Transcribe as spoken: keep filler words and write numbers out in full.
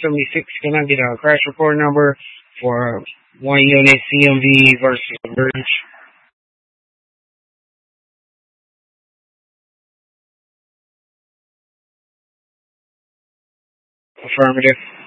seventy-six. Can I get a crash report number for one unit C M V versus Converge? Affirmative.